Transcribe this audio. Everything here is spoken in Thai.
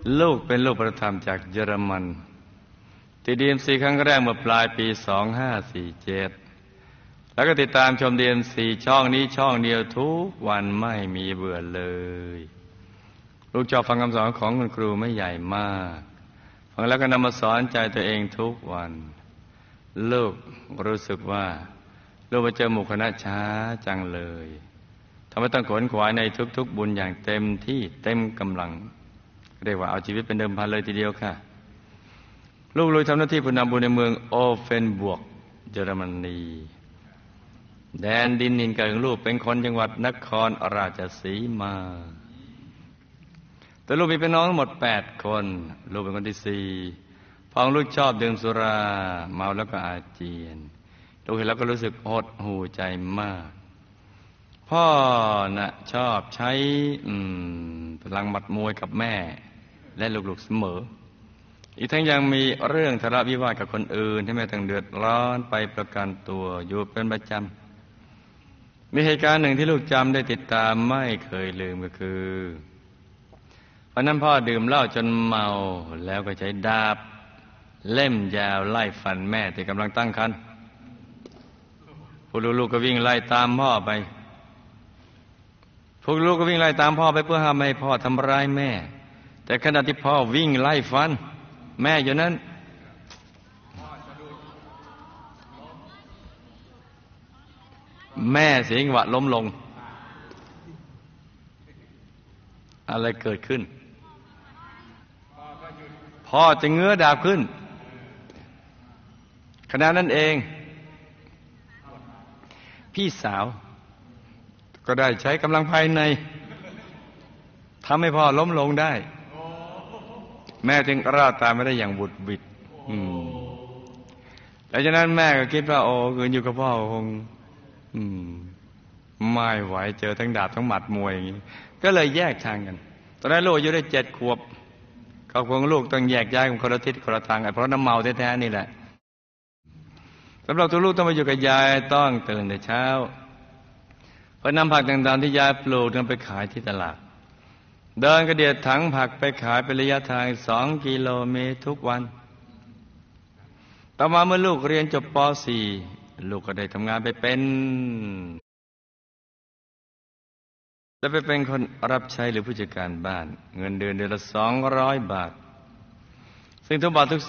ลูกเป็นลูกประธรรมจากเยอรมันติด DMC ครั้งแรกเมื่อปลายปี 2547 แล้วก็ติดตามชม DMC ช่องนี้ช่องเดียวทุกวันไม่มีเบื่อเลยลูกชอบฟังคำสอนของคุณครูไม่ใหญ่มากฟังแล้วก็นำมาสอนใจตัวเองทุกวันลูกรู้สึกว่าลูกมาเจอหมู่คณะช้าจังเลยทำให้ต้องขวนขวายในทุกๆบุญอย่างเต็มที่เต็มกำลังเรียกว่าเอาชีวิตเป็นเดิมพันเลยทีเดียวค่ะลูกลุยทำหน้าที่ผู้นำบุญในเมืองโอเฟนบวกเยอรมนีแดนดินนินเกิดของลูกเป็นคนจังหวัดนครราชสีมาแต่ลูกมีพี่น้องทั้งหมด8 คนลูกเป็นคนที่4พ่อของลูกชอบดื่มสุราเมาแล้วก็อาเจียนลูกเห็นแล้วก็รู้สึกหดหู่ใจมากพ่อน่ะชอบใช้พลังหมัดมวยกับแม่และลูกๆเสมออีกทั้งยังมีเรื่องทะเลาะวิวาทกับคนอื่นที่แม่ต้องเดือดร้อนไปประกันตัวอยู่เป็นประจำมีเหตุการณ์หนึ่งที่ลูกจำได้ติดตามไม่เคยลืมก็คือวันนั้นพ่อดื่มเหล้าจนเมาแล้วก็ใช้ดาบเล่มยาวไล่ฟันแม่ที่กำลังตั้งครรภ์พวกลูกก็วิ่งไล่ตามพ่อไปเพื่อห้ามไม่ให้พ่อทำร้ายแม่แต่ขณะที่พ่อวิ่งไล่ฟันแม่อยู่นั้นแม่เสียงหวะล้มลงอะไรเกิดขึ้นพ่อจะเงื้อดาบขึ้นขณะนั้นเองพี่สาวก็ได้ใช้กำลังภายในทำให้พ่อล้มลงได้แม่จึงรอดตายไม่ได้อย่างบุดบิดหลังจากนั้นแม่ก็คิดว่าคืนอยู่กับพ่อคงไม่ไหวเจอทั้งดาบทั้งหมัดมวยอย่างนี้ก็เลยแยกทางกันตอนนั้นลูกอายุได้7 ขวบครอบครัวของลูกต้องแยกย้ายกันคนละทิศคนละทางเพราะน้ำเมาแท้ๆนี่แหละสำหรับตัวลูกต้องมาอยู่กับยายต้องตื่นแต่เช้าเพื่อนำผักต่างๆที่ยายปลูกนำไปขายที่ตลาดเดินกระเดียดถังผักไปขายเป็นระยะทาง2 กิโลเมตรทุกวันต่อมาเมื่อลูกเรียนจบป .4 ลูกก็ได้ทำงานไปเป็นคนรับใช้หรือผู้จัดการบ้านเงินเดือนละ200 บาทซึ่งทุกบาททุก